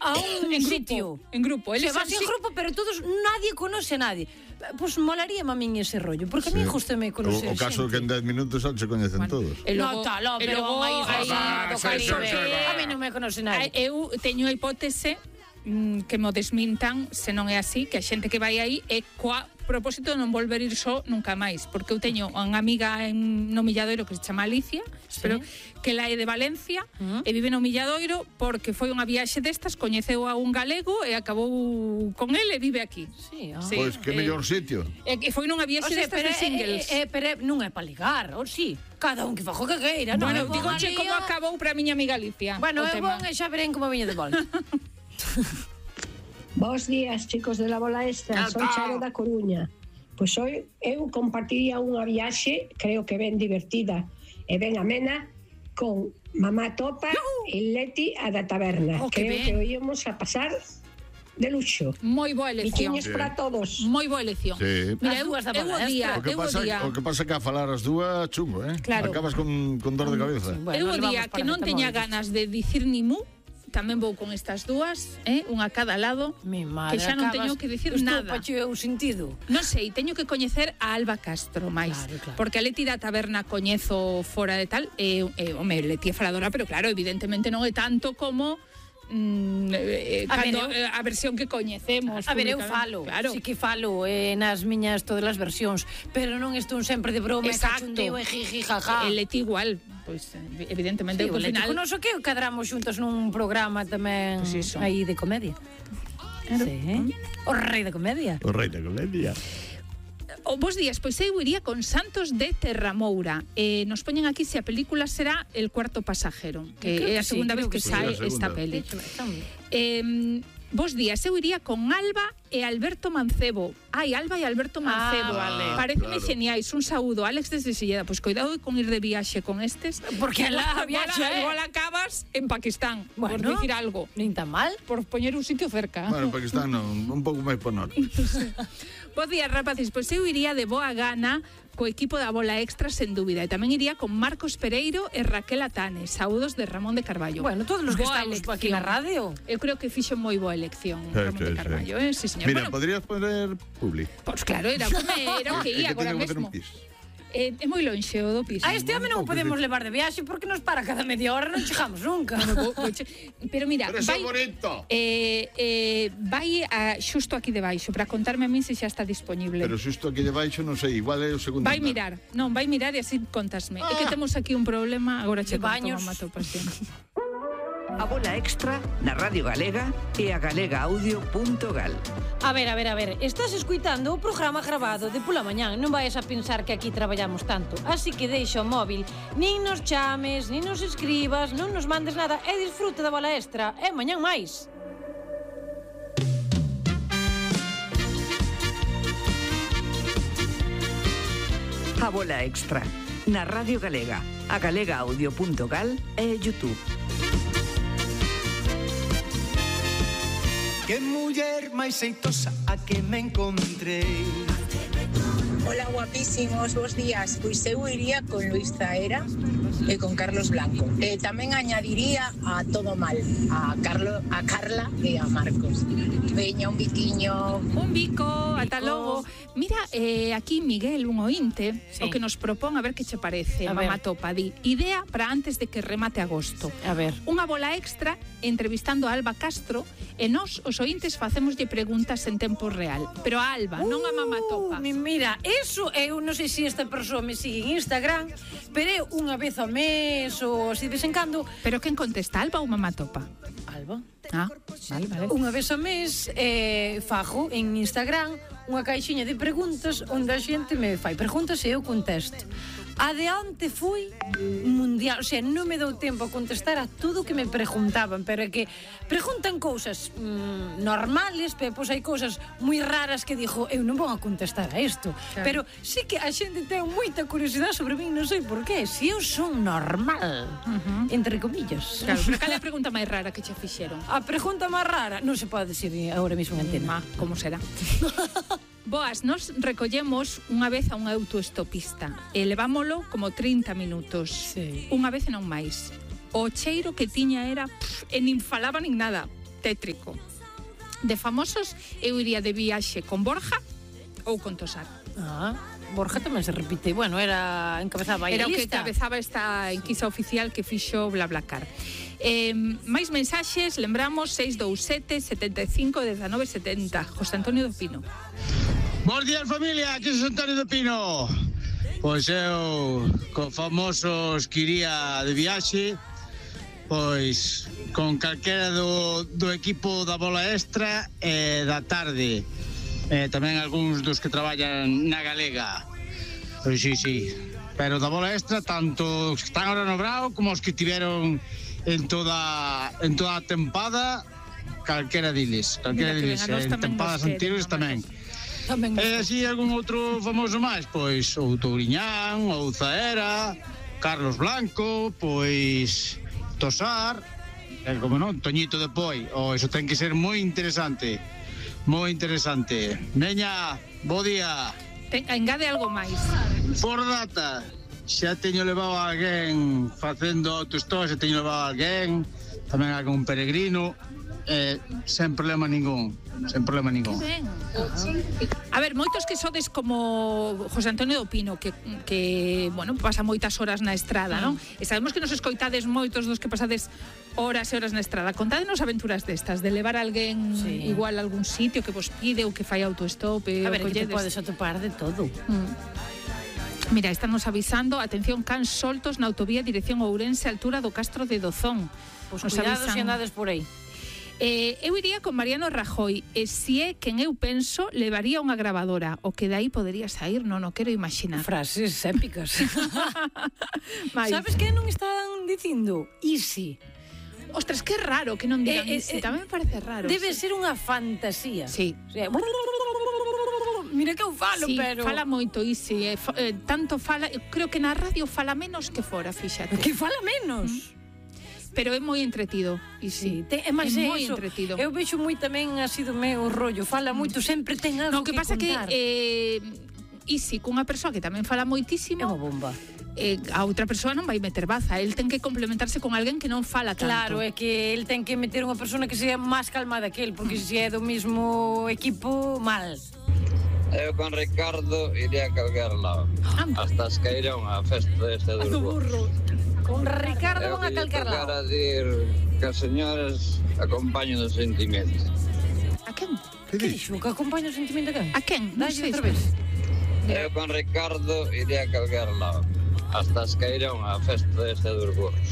a un sitio. En grupo. Se vas en grupo, pero todos, nadie conoce a nadie. Pues molaría a min ese rollo, porque a mí gustame conocer O caso que en 10 minutos se coñecen todos. No, pero a mí non me conoce nadie. Eu teño a hipótese que mo desmintan se non é así, que a xente que vai aí é coa propósito de non volver ir só nunca máis, porque eu teño unha amiga no Milladoiro que se chama Alicia, espero que ela é de Valencia e vive no Milladoiro porque foi unha viaxe destas, coñeceu a un galego e acabou con ele e vive aquí. Pois que mellor sitio. E foi nunha viaxe destas de singles. Pero non é para ligar, ou si? Cada un que fajo que queira. Bueno, digoche como acabou para a miña amiga Alicia. Bueno, é bon e xa verén como viña de volta. Bos días, chicos de la bola extra. Soy Charo da Coruña. Pois hoy eu compartiría unha viaxe, creo que ben divertida e ben amena, con Mamá Topa e Leti a da taberna. Creo que o íamos a pasar de luxo. Moi boa elección. Biquiños para todos. Moi boa elección. Mira, eu o que pasa que a falar as dúas chungo, Claro. Acabas con dor de cabeza. Eu o día que non teña ganas de dicir ni mu, tamén vou con estas dúas, unha a cada lado, que xa non teño que dicir nada. Un sentido. Non sei, teño que coñecer a Alba Castro máis, porque a Leti da taberna coñezo fora de tal, home, Leti é faladora, pero claro, evidentemente non é tanto como a versión que coñecemos. A ver, eu falo, sí que falo nas miñas todas as versións, pero non estou sempre de broma e cachondeo e jiji jaja. El Leti igual, pois evidentemente o Leti conoso que cadramos xuntos nun programa tamén aí de comedia. O rei da comedia. Bos días, pois eu iría con Santos de Terramoura. Nos poñen aquí se a película será El cuarto pasajero, que é a segunda vez que sae esta peli. Bos días, eu iría con Alba e Alberto Mancebo. Alba e Alberto Mancebo. Pareceme geniais. Un saúdo, Alex desde Silleda. Pois cuidado con ir de viaxe con estes, porque igual acabas en Pakistán, por dicir algo. Nin tan mal. Por poñer un sitio cerca. Bueno, Pakistán non, un pouco máis por norte. Bos días, rapaces, pois eu iría de boa gana co equipo da bola extra, sen dúbida, e tamén iría con Marcos Pereiro e Raquel Atane. Saúdos de Ramón de Carballo. Bueno, todos os que estamos aquí na radio. Eu creo que fixo moi boa elección Ramón de Carballo, sí, señor. Mira, podrías poner Publi. Pois claro, era o que ia agora mesmo. É moi lonxe o do piso. A este home non o podemos levar de viaxe porque nos para cada media hora, non chegamos nunca. Pero mira, vai bonito. Vai xusto aquí debaixo para contarme a min se xa está disponible. Pero xusto aquí debaixo non sei, igual é o segundo. Vai mirar e así contasme. É que temos aquí un problema, agora che conto, Mamá Topa. A bola extra na Radio Galega e a galegaaudio.gal. A ver, estás escuitando o programa grabado de pola mañán. Non vayas a pensar que aquí traballamos tanto. Así que deixa o móvil, nin nos chames, nin nos escribas, non nos mandes nada e disfruta da bola extra. E mañán máis. A bola extra na Radio Galega, a galegaaudio.gal e YouTube. Que muller máis xeitosa a que me encontrei. Hola guapísimos, bos días. Pois eu iría con Luis Zaera e con Carlos Blanco. Tamén añadiría a Todo Mal, a Carla e a Marcos. Veña, un biquiño. Un bico, ata logo. Mira, aquí Miguel, un ointe, o que nos propón, a ver que che parece, Mamá Topa, di, idea para antes de que remate agosto. A ver. Unha bola extra entrevistando a Alba Castro e nós, os ointes, facémoslle preguntas en tempo real. Pero a Alba, non a Mamá Topa. Mira, eso, eu non sei se esta persoa me sigue en Instagram, pero eu unha vez ao mes ou así de vez en cando. Pero quen contesta, Alba ou Mamá Topa? Alba. Vale. Unha vez ao mes fajo en Instagram unha caixinha de preguntas onde a xente me fai preguntas e eu contesto. Adiante fui mundial, o sea, non me dou tempo a contestar a tudo que me preguntaban, pero é que preguntan cousas normales, pero pois hai cousas moi raras que dixo, eu non vou a contestar a isto, pero sí que a xente ten moita curiosidade sobre min, non sei por qué, se eu son normal, entre comillas. Claro, pero cal é a pregunta máis rara que che fixeron? A pregunta máis rara non se pode decir agora mesmo en antena. Como será? Boas, nos recollemos unha vez a un autoestopista e levámolo como 30 minutos. Unha vez e non máis. O cheiro que tiña era e nin falaba nin nada. tétrico. De famosos, eu iría de viaxe con Borja ou con Tosar. Borja tamén se repite. Bueno, encabezaba aí a lista. Era o que encabezaba esta enquisa oficial que fixo BlaBlaCar. Máis mensaxes, lembramos 627 75 19 70. José Antonio do Pino. Bos días, familia, aquí é José Antonio do Pino. Pois eu, con famosos que iría de viaxe, pois con calquera do equipo da bola extra e da tarde. Tamén algúns dos que traballan na Galega. Pois sí. Pero da bola extra, tanto os que están ahora no Brao como os que tiveron en toda a tempada, calquera diles. En tempadas anteriores tamén. E así algún outro famoso máis, pois ou Touriñán, ou Zaera, Carlos Blanco, pois Tosar, e como non, Toñito de Poi. Iso ten que ser moi interesante. Moi interesante. Veña, bo día. Engade algo máis. Por data, xa teño levado a alguén facendo autostop, xa teño levado a alguén, tamén algún peregrino, sen problema ningún. Sen problema ningún. Ben. A ver, moitos que sodes como José Antonio do Pino, que bueno, pasa moitas horas na estrada, non? E sabemos que nos escoitades moitos dos que pasades horas e horas na estrada. Contádenos aventuras destas, de levar a alguén igual a algún sitio que vos pide ou que fai autostop. A ver, que te podes atopar de todo. Mira, estamos avisando, atención, cans soltos na autovía dirección Ourense, altura do Castro de Dozón. Pois cuidado se andades por aí. Eu iría con Mariano Rajoy e se é quen eu penso, levaría unha grabadora, o que dai podería sair, non o quero imaginar. Frases épicas. Sabes que non están dicindo? Easy. Ostras, que raro que non digan easy, tamén me parece raro. Debe ser unha fantasía. Sí. Mira que eu falo, sí, pero... fala moito easy, tanto fala, creo que na radio fala menos que fora, fíxate. Que fala menos? Pero é moi entretido. Sí, é moi entretido. Eu vexo moi tamén así do meu rollo, fala moito, sempre ten algo que contar. No, que pasa que Isi, cunha persoa que tamén fala moitísimo, é unha bomba. A outra persoa non vai meter baza, el ten que complementarse con alguén que non fala tanto. Claro, é que el ten que meter unha persona que sea máis calmada que el, porque se é do mismo equipo, mal. Eu con Ricardo iría a calquer lado. Hasta Escairón, a festa deste do burro. Con Ricardo van a calquer lado. Eu dir que as señoras acompañen o sentimento. A quen? Que dixo? Que acompaña o sentimento a quen? A quen? Non sei outra vez. Eu con Ricardo iría a calquer lado. Hasta Escairón, a festa deste dos burros.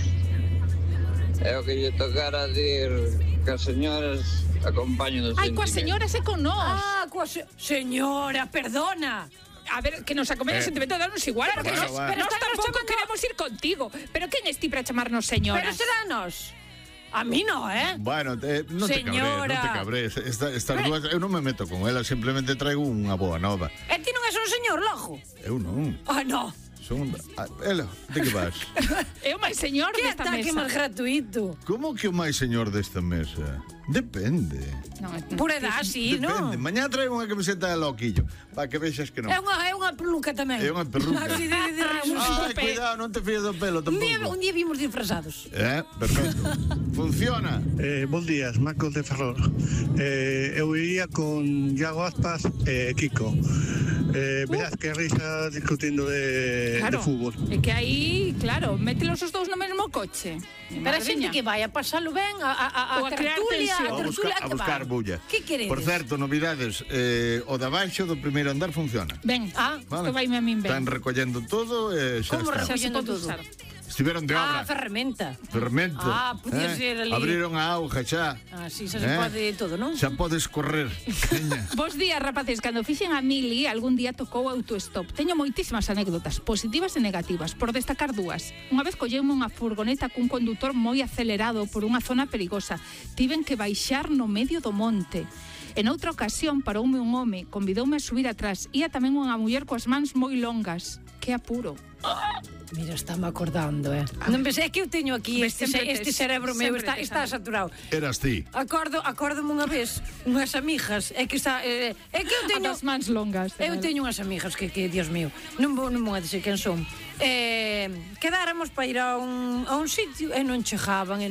Eu que lle tocara dir que as señoras acompañen o sentimento. Ai, coas señoras e con nós. Señora, perdona. A ver, que nos acompañe o sentimento de darnos igual, porque nós tampouco queremos ir contigo. Pero quen es ti para chamarnos señoras? Pero serános. A mí no, ¿eh? Bueno, non te cabres. Estas dúas, eu non me meto con elas, simplemente traigo unha boa nova. E ti non és un señor, lojo? Eu non. No. Ela, de que vas? É o máis señor desta mesa. Que ataque máis gratuito. Como que o máis señor desta mesa? Depende. Por edad, sí, non? Depende. Mañá traigo unha camiseta de loquillo, para que vexas que non. É unha peluca tamén. É unha peluca. Así de Ai, cuidado, non te fíes do pelo tampouco. Un día vimos disfrazados. Perfecto. Funciona. Bons días, Marcos de Ferrol. Eu iría con Iago Aspas e Kiko. Verás que risa discutindo de fútbol. É que aí, claro, mételos os dous no mesmo coche. Pero a xente que vai a pasalo ben, a tertulia, a buscar bulla. Que queredes? Por certo, novidades, o de abaixo do primeiro andar funciona. Ben, isto vai a min ben. Están recollendo todo e xa está. Como recollendo todo? Estiveron de obra. Ferramenta. Podía ser ali. Abriron a auga xa. Sí, xa se pode todo, non? Xa podes correr. Bos días, rapaces. Cando fixen a mili, algún día tocou autostop. Teño moitísimas anécdotas, positivas e negativas. Por destacar dúas. Unha vez colleume unha furgoneta cun condutor moi acelerado por unha zona perigosa. Tiven que baixar no medio do monte. En outra ocasión paroume un home, convidoume a subir atrás. Ía tamén unha muller coas mans moi longas. Que apuro. Mira, estáme acordando, Non pensei, é que eu teño aquí este cerebro meu, está saturado. Eras ti. Acórdome unha vez, unhas amigas, é que eu teño... As mans longas. Eu teño unhas amigas que Dios mío, non vou a dizer quen son. Quedáramos para ir a un sitio e non chegaban. E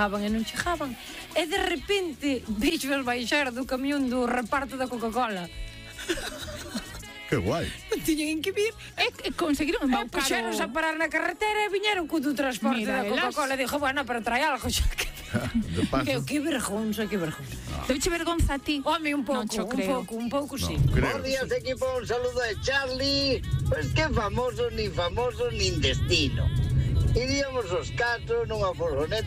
de repente, bichos baixar do camión do reparto da Coca-Cola. Que guai. Tiñen que vir. Conseguiron embaucar. Puxeronse a parar na carretera e viñeron co do transporte da Coca-Cola. Dixo, bueno, pero trae algo xa que... Que vergonza. Deuche vergonza a ti? Home, un pouco sí. Bos días, equipo, un saludo de Charlie. Pois que famoso, nin destino. Iríamos os catro nunha furgoneta